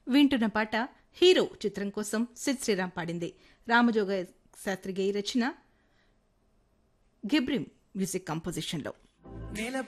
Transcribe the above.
వింటున్న పాట హీరో చిత్రం కోసం సిద్ శ్రీరామ్ పాడింది. రామజోగ శాస్త్రి గేయ రచన, గిబ్రిం మ్యూజిక్ కంపోజిషన్లో.